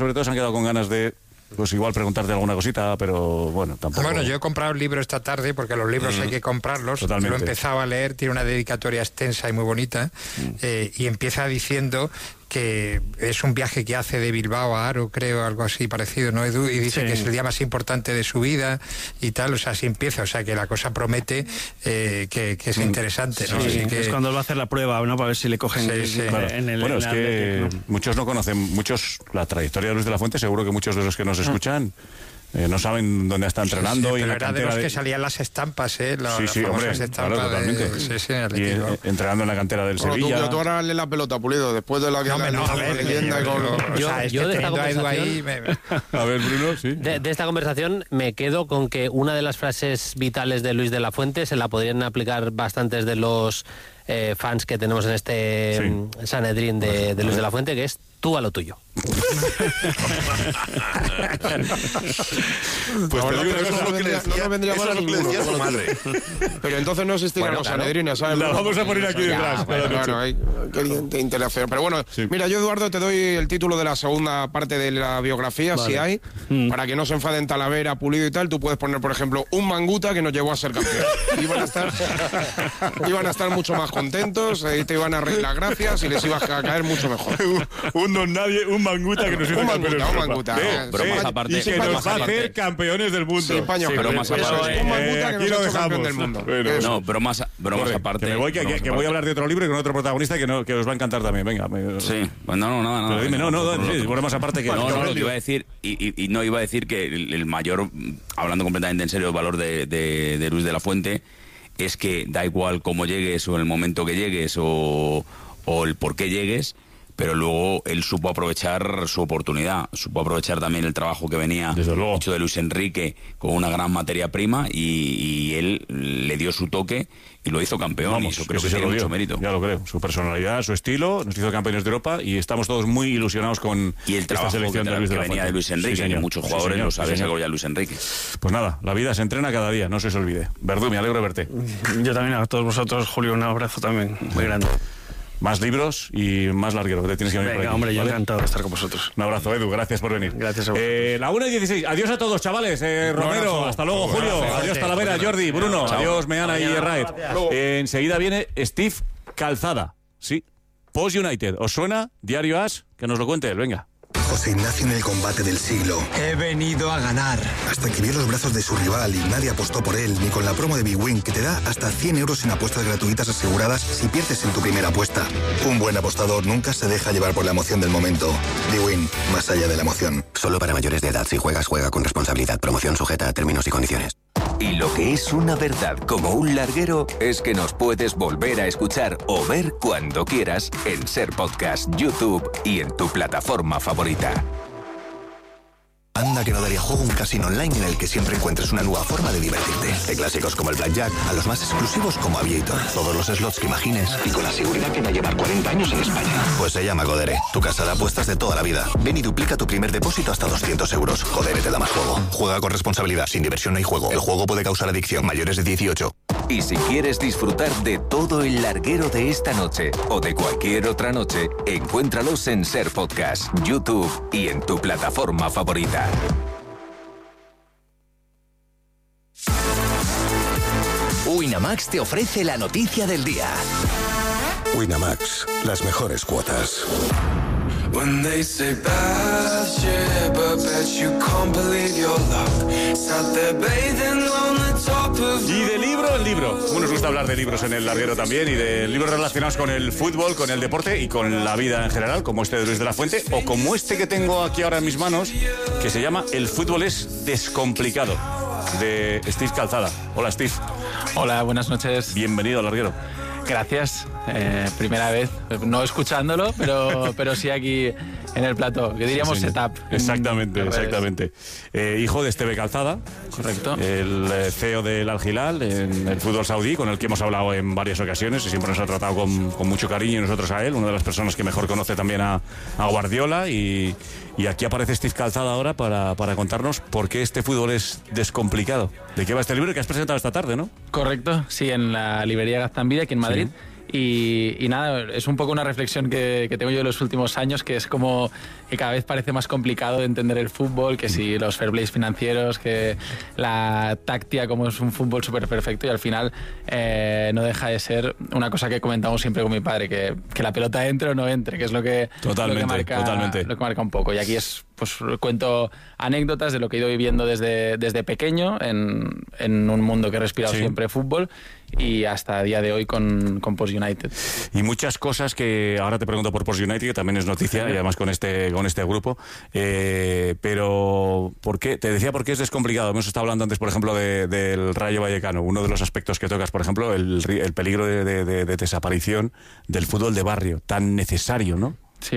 sobre todo se han quedado con ganas de, pues igual preguntarte alguna cosita, pero bueno, tampoco... Bueno, yo he comprado un libro esta tarde, porque los libros hay que comprarlos. Totalmente. Lo he empezado a leer, tiene una dedicatoria extensa y muy bonita, y empieza diciendo que es un viaje que hace de Bilbao a Haro, creo, algo así parecido, ¿no, Edu? Y dice que es el día más importante de su vida y tal, o sea, así empieza, o sea, que la cosa promete que es interesante, ¿no? Sí, que... es cuando él va a hacer la prueba, ¿no? Para ver si le cogen Claro. en el... Bueno, es que ¿no? muchos no conocen, la trayectoria de Luis de la Fuente, seguro que muchos de los que nos escuchan no saben dónde está entrenando. Sí, y pero la era de los que salían las estampas, Sí, hombre, claro, totalmente. Y entrenando en la cantera del Sevilla. Tú ahora le la pelota, Pulido, después de la que leyenda. Yo de esta conversación... A ver, Bruno, sí. De esta conversación me quedo con que una de las frases vitales de Luis de la Fuente se la podrían aplicar bastantes de los fans que tenemos en este Sanedrín de Luis de la Fuente, que es tú a lo tuyo. Pues te digo, no vendría mal a ninguno. Pero entonces no existirían los Sanedrines, ¿sabes? La vamos a poner aquí detrás. Claro, hay que interacción. Pero bueno, mira, yo, Eduardo, te doy el título de la segunda parte de la biografía, si hay, para que no se enfaden Talavera, Pulido y tal. Tú puedes poner, por ejemplo, un Manguta que nos llevó a ser campeón. Iban a estar mucho más contentos, te iban a reír las gracias y les ibas a caer mucho mejor. Un don nadie, un Manguta que nos hizo campeones. Un Manguta. Bromas aparte. Y que nos va a hacer campeones del mundo. Sí, paño, bromas aparte. Un Manguta que nos ha hecho campeón del mundo. No, bromas aparte. Que me voy, que voy a hablar de otro libro y con otro protagonista que os va a encantar también. Venga. Sí, pues nada. Pero dime, bromas aparte que... No, lo que iba a decir, y no iba a decir que el mayor, hablando completamente en serio, el valor de Luis de la Fuente es que da igual cómo llegues o el momento que llegues o el por qué llegues, pero luego él supo aprovechar su oportunidad, supo aprovechar también el trabajo que venía hecho de Luis Enrique con una gran materia prima y él le dio su toque y lo hizo campeón. Y eso creo que tiene mucho mérito. Ya lo creo, su personalidad, su estilo, nos hizo campeones de Europa y estamos todos muy ilusionados con y el trabajo esta selección de Luis de la venía Fuente. de Luis Enrique, que muchos jugadores lo saben, algo ya Luis Enrique. Pues nada, la vida se entrena cada día, no se os olvide. Verdú, me alegro de verte. Yo también, a todos vosotros, Julio, un abrazo también muy grande. Más libros y más larguero. Te tienes que venir por aquí, hombre, yo ¿vale? encantado de estar con vosotros. Un abrazo, Edu, gracias por venir. Gracias a vosotros. La 1:16. Adiós a todos, chavales. Romero, hasta luego, Julio. Adiós, Talavera, Jordi, Bruno. Adiós, Meana y Raed. Enseguida viene Steve Calzada. Sí, Post United. ¿Os suena? Diario As, que nos lo cuente él, venga. José Ignacio en el combate del siglo. He venido a ganar. Hasta que vio los brazos de su rival y nadie apostó por él, ni con la promo de Big Win, que te da hasta 100 euros en apuestas gratuitas aseguradas si pierdes en tu primera apuesta. Un buen apostador nunca se deja llevar por la emoción del momento. Big Win, más allá de la emoción. Solo para mayores de edad. Si juegas, juega con responsabilidad. Promoción sujeta a términos y condiciones. Y lo que es una verdad como un larguero es que nos puedes volver a escuchar o ver cuando quieras en Ser Podcast, YouTube y en tu plataforma favorita. Anda que no daría juego un casino online en el que siempre encuentres una nueva forma de divertirte. De clásicos como el Blackjack a los más exclusivos como Aviator. Todos los slots que imagines y con la seguridad que va a llevar 40 años en España. Pues se llama Codere, tu casa de apuestas de toda la vida. Ven y duplica tu primer depósito hasta 200 euros. Codere te da más juego. Juega con responsabilidad, sin diversión no hay juego. El juego puede causar adicción, mayores de 18. Y si quieres disfrutar de todo el larguero de esta noche o de cualquier otra noche, encuéntralos en Ser Podcast, YouTube y en tu plataforma favorita. Winamax te ofrece la noticia del día. Winamax, las mejores cuotas. When they say bad shit, but bet you can't believe your luck. Sat there bathing on the top of... Y de libro en libro. Como nos gusta hablar de libros en el larguero también y de libros relacionados con el fútbol, con el deporte y con la vida en general, como este de Luis de la Fuente o como este que tengo aquí ahora en mis manos, que se llama El fútbol es descomplicado, de Steve Calzada. Hola, Steve. Hola, buenas noches. Bienvenido al larguero. Gracias. Primera vez, no escuchándolo, pero sí aquí en el plató, que diríamos setup. Exactamente. Hijo de Esteve Calzada. Correcto. El CEO del Al Hilal en el fútbol saudí, con el que hemos hablado en varias ocasiones y siempre nos ha tratado con mucho cariño y nosotros a él, una de las personas que mejor conoce también a Guardiola y aquí aparece Steve Calzada ahora para contarnos por qué este fútbol es descomplicado. ¿De qué va este libro que has presentado esta tarde, no? Correcto, sí, en la librería Gaztambide, aquí en Madrid. Sí. Y nada, es un poco una reflexión que tengo yo en los últimos años, que es como cada vez parece más complicado de entender el fútbol, que si los fair plays financieros, que la táctica, como es un fútbol súper perfecto, y al final no deja de ser una cosa que comentamos siempre con mi padre, que la pelota entre o no entre, que es lo que marca un poco. Y aquí pues cuento anécdotas de lo que he ido viviendo desde pequeño en un mundo que he respirado siempre fútbol, y hasta el día de hoy con Post United. Y muchas cosas que ahora te pregunto por Post United, que también es noticia, y además con este grupo, pero ¿por qué? Te decía por qué es descomplicado. Hemos estado hablando antes, por ejemplo, del Rayo Vallecano. Uno de los aspectos que tocas, por ejemplo, el peligro de desaparición del fútbol de barrio, tan necesario, ¿no? Sí.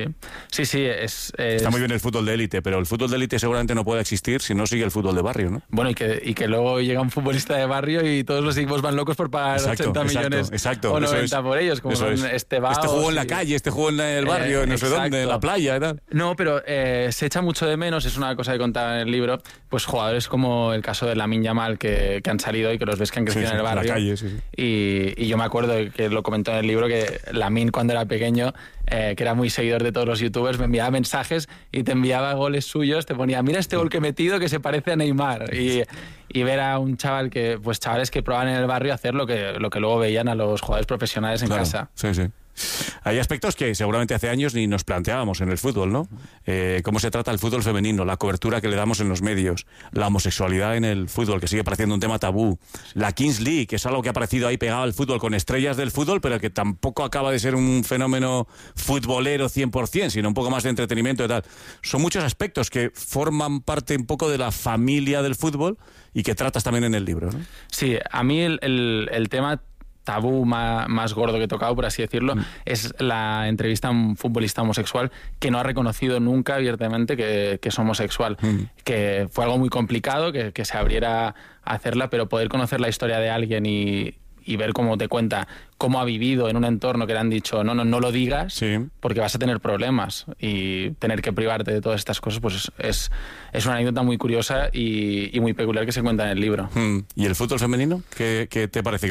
Está muy bien el fútbol de élite, pero el fútbol de élite seguramente no puede existir si no sigue el fútbol de barrio, ¿no? Bueno, y que luego llega un futbolista de barrio y todos los equipos van locos por pagar 80 millones o 90 por ellos, como son Esteban. Este jugó en la calle, este jugó en el barrio, no sé dónde, en la playa y tal. No, pero se echa mucho de menos, es una cosa que contaba en el libro, pues jugadores como el caso de Lamine Yamal que han salido y que los ves que han crecido en el barrio. En la calle, Y yo me acuerdo que lo comentó en el libro, que Lamine, cuando era pequeño, que era muy seguidor de todos los youtubers, me enviaba mensajes y te enviaba goles suyos, te ponía, mira este gol que he metido que se parece a Neymar, y ver a un chaval chavales que probaban en el barrio hacer lo que luego veían a los jugadores profesionales en casa. Sí. Hay aspectos que seguramente hace años ni nos planteábamos en el fútbol, ¿no? Cómo se trata el fútbol femenino, la cobertura que le damos en los medios, la homosexualidad en el fútbol, que sigue pareciendo un tema tabú, la Kings League, que es algo que ha aparecido ahí pegado al fútbol con estrellas del fútbol, pero que tampoco acaba de ser un fenómeno futbolero 100%, sino un poco más de entretenimiento y tal. Son muchos aspectos que forman parte un poco de la familia del fútbol y que tratas también en el libro, ¿no? Sí, a mí el tema tabú más gordo que he tocado, por así decirlo, es la entrevista a un futbolista homosexual que no ha reconocido nunca abiertamente que es homosexual, que fue algo muy complicado que se abriera a hacerla, pero poder conocer la historia de alguien y ver cómo te cuenta cómo ha vivido en un entorno que le han dicho no lo digas, porque vas a tener problemas, y tener que privarte de todas estas cosas, pues es una anécdota muy curiosa y muy peculiar que se cuenta en el libro. ¿Y el fútbol femenino? ¿Qué te parece?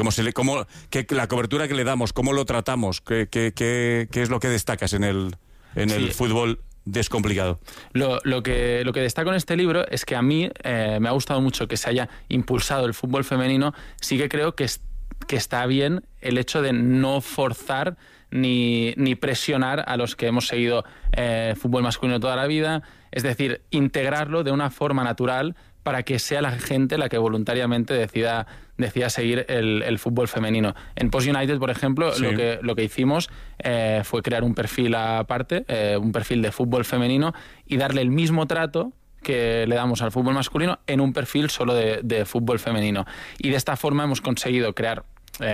La cobertura que le damos, cómo lo tratamos? ¿Qué es lo que destacas en el fútbol descomplicado? Lo que destaco en este libro es que a mí me ha gustado mucho que se haya impulsado el fútbol femenino. Sí que creo que está bien el hecho de no forzar ni presionar a los que hemos seguido fútbol masculino toda la vida, es decir, integrarlo de una forma natural para que sea la gente la que voluntariamente decida seguir el fútbol femenino. En Post United, por ejemplo, lo que hicimos fue crear un perfil aparte, un perfil de fútbol femenino, y darle el mismo trato que le damos al fútbol masculino en un perfil solo de fútbol femenino. Y de esta forma hemos conseguido crear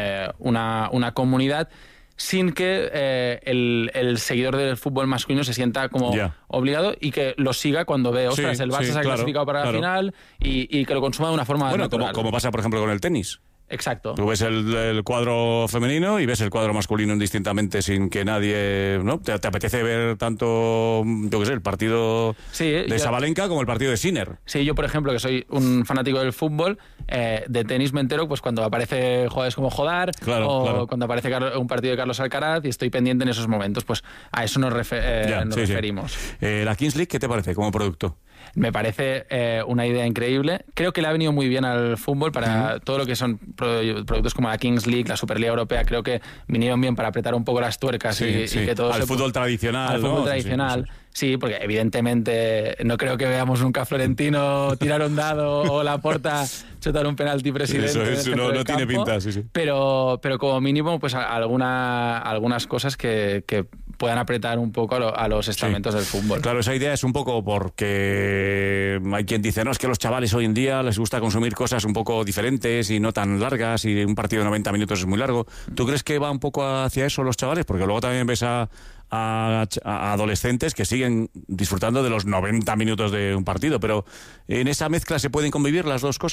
una comunidad sin que el seguidor del fútbol masculino se sienta como obligado, y que lo siga cuando ve, ostras, el Barça se ha clasificado para la final, y que lo consuma de una forma natural. Como pasa, por ejemplo, con el tenis. Exacto. Tú ves el cuadro femenino y ves el cuadro masculino indistintamente, sin que nadie, ¿no? ¿Te apetece ver tanto, yo qué sé, el partido de Sabalenka como el partido de Sinner? Sí, yo, por ejemplo, que soy un fanático del fútbol, de tenis me entero pues cuando aparece jugadores como Jodar, cuando aparece un partido de Carlos Alcaraz, y estoy pendiente en esos momentos. Pues a eso nos referimos. ¿La Kings League qué te parece como producto? Me parece una idea increíble. Creo que le ha venido muy bien al fútbol para todo lo que son productos como la Kings League, la Superliga Europea. Creo que vinieron bien para apretar un poco las tuercas y que todo al fútbol tradicional. Al fútbol tradicional. Sí, porque evidentemente no creo que veamos nunca a Florentino tirar un dado o Laporta chutar un penalti presidente. Eso no tiene pinta, Pero como mínimo, pues algunas cosas que puedan apretar un poco a los estamentos del fútbol. Claro, esa idea es un poco porque hay quien dice, no, es que los chavales hoy en día les gusta consumir cosas un poco diferentes y no tan largas, y un partido de 90 minutos es muy largo. ¿Tú crees que va un poco hacia eso los chavales? Porque luego también ves a adolescentes que siguen disfrutando de los 90 minutos de un partido, pero ¿en esa mezcla se pueden convivir las dos cosas?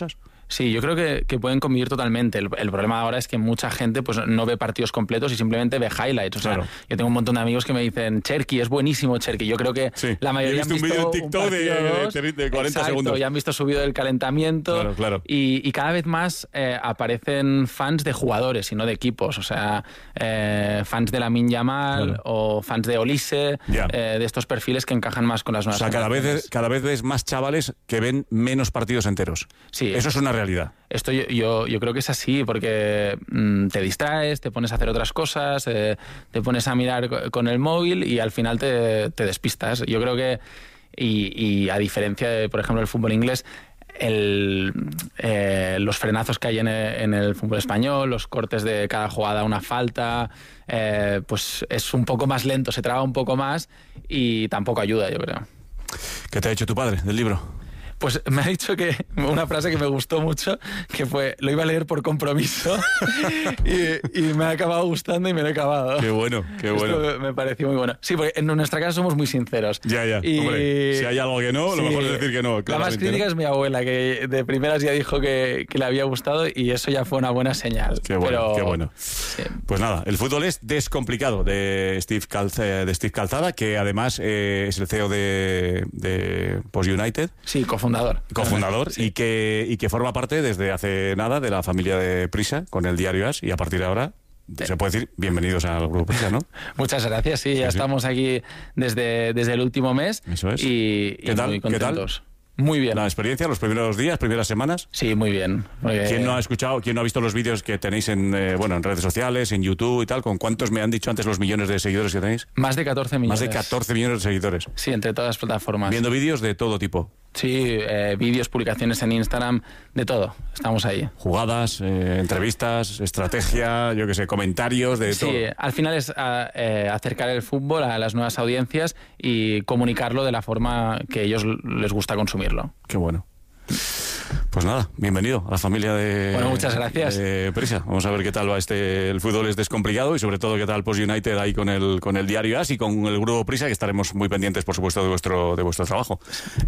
Sí, yo creo que pueden convivir totalmente. El problema ahora es que mucha gente pues no ve partidos completos y simplemente ve highlights. O sea, yo tengo un montón de amigos que me dicen, Cherki, es buenísimo Cherki. Yo creo que la mayoría han visto un vídeo en TikTok de 40 segundos. Ya han visto subido el calentamiento. Claro. Y cada vez más aparecen fans de jugadores y no de equipos. O sea, fans de Lamine Yamal o fans de Olise, de estos perfiles que encajan más con las nuevas generaciones. Cada vez ves más chavales que ven menos partidos enteros. Sí. Eso es una realidad. Esto yo creo que es así, porque te distraes, te pones a hacer otras cosas, te pones a mirar con el móvil y al final te despistas. Yo creo que, y a diferencia de, por ejemplo, el fútbol inglés, los frenazos que hay en el fútbol español, los cortes de cada jugada, una falta, pues es un poco más lento, se traba un poco más y tampoco ayuda, yo creo. ¿Qué te ha dicho tu padre del libro? Pues me ha dicho una frase que me gustó mucho, que fue, lo iba a leer por compromiso y me ha acabado gustando y me lo he acabado. Qué bueno. Esto me pareció muy bueno. Sí, porque en nuestra casa somos muy sinceros. Ya. Y, hombre, si hay algo que no, lo mejor es decir que no. La más crítica es mi abuela, que de primeras ya dijo que le había gustado y eso ya fue una buena señal. Qué bueno. Sí. Pues nada, el fútbol es descomplicado de Steve Calzada, que además es el CEO de Post United. Sí, cofundador sí. y que forma parte desde hace nada de la familia de Prisa con el diario AS, y a partir de ahora se puede decir bienvenidos al grupo Prisa, ¿no? Muchas gracias, sí, ya estamos aquí desde el último mes. Eso es. Y muy contentos. Muy bien. ¿La experiencia, los primeros días, primeras semanas? Sí, muy bien. ¿Quién no ha visto los vídeos que tenéis en redes sociales, en YouTube y tal? ¿Con cuántos me han dicho antes los millones de seguidores que tenéis? Más de 14 millones. Más de 14 millones de seguidores. Sí, entre todas las plataformas. Viendo vídeos de todo tipo. Sí, vídeos, publicaciones en Instagram, de todo. Estamos ahí. Jugadas, entrevistas, estrategia, yo qué sé, comentarios, de todo. Sí, al final es acercar el fútbol a las nuevas audiencias y comunicarlo de la forma que a ellos les gusta consumirlo. Qué bueno. Pues nada, bienvenido a la familia de... Bueno, muchas gracias. Prisa. Vamos a ver qué tal va el fútbol es descomplicado y sobre todo qué tal Post United ahí con el diario AS y con el grupo Prisa, que estaremos muy pendientes, por supuesto, de vuestro trabajo.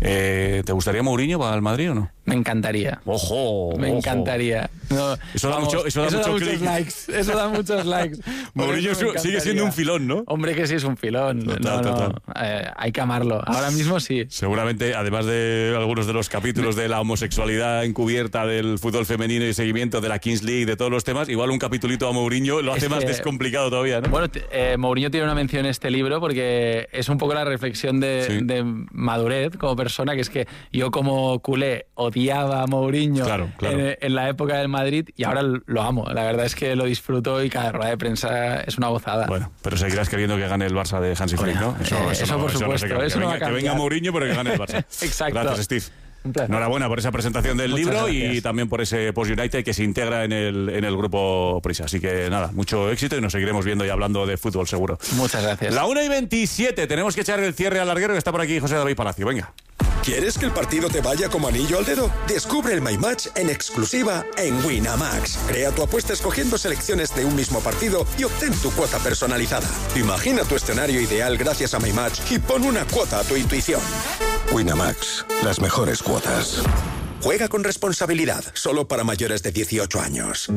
¿Te gustaría Mourinho para el Madrid o no? Me encantaría. ¡Ojo! Me encantaría. No, eso da muchos likes. Eso da muchos likes. Mourinho sigue siendo un filón, ¿no? Hombre, que sí es un filón. Total. Hay que amarlo. Ahora mismo sí. Seguramente, además de algunos de los capítulos de la homosexualidad encubierta del fútbol femenino y seguimiento de la Kings League, de todos los temas, igual un capitulito a Mourinho lo hace más descomplicado todavía, ¿no? Bueno, Mourinho tiene una mención en este libro porque es un poco la reflexión de madurez como persona, que es que yo como culé odiaba a Mourinho claro. En la época del Madrid y ahora lo amo. La verdad es que lo disfruto y cada rueda de prensa es una gozada. Bueno, pero seguirás queriendo que gane el Barça de Hansi Flick, ¿no? Eso por supuesto. Que venga Mourinho, pero que gane el Barça. Exacto. Gracias, Steve. Enhorabuena por esa presentación del libro y también por ese Post United que se integra en el grupo Prisa. Así que nada, mucho éxito y nos seguiremos viendo y hablando de fútbol seguro. Muchas gracias. La 1:27, tenemos que echar el cierre al larguero, que está por aquí José David Palacio. Venga. ¿Quieres que el partido te vaya como anillo al dedo? Descubre el My Match en exclusiva en Winamax. Crea tu apuesta escogiendo selecciones de un mismo partido y obtén tu cuota personalizada. Imagina tu escenario ideal gracias a My Match y pon una cuota a tu intuición. Winamax, las mejores cuotas. Juega con responsabilidad, solo para mayores de 18 años.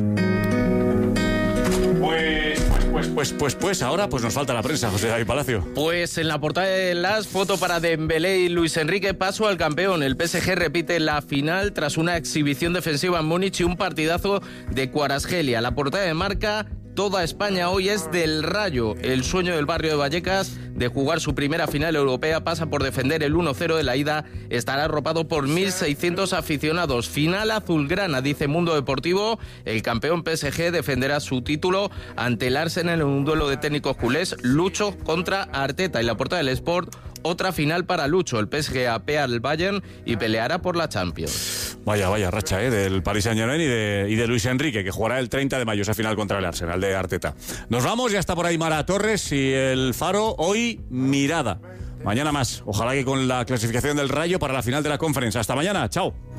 Pues ahora pues nos falta la prensa, José David Palacio. Pues en la portada de las foto para Dembélé y Luis Enrique, paso al campeón. El PSG repite la final tras una exhibición defensiva en Múnich y un partidazo de Kvaratskhelia. La portada de Marca: toda España hoy es del Rayo. El sueño del barrio de Vallecas de jugar su primera final europea pasa por defender el 1-0 de la ida. Estará arropado por 1.600 aficionados. Final azulgrana, dice Mundo Deportivo. El campeón PSG defenderá su título ante el Arsenal en un duelo de técnicos culés. Lucho contra Arteta. Y la portada del Sport: otra final para Lucho. El PSG apea al Bayern y peleará por la Champions. Vaya racha del Paris Saint-Germain y de Luis Enrique, que jugará el 30 de mayo esa final contra el Arsenal de Arteta. Nos vamos, ya está por ahí Mara Torres y el Faro. Hoy mirada. Mañana más. Ojalá que con la clasificación del Rayo para la final de la Conference. Hasta mañana. Chao.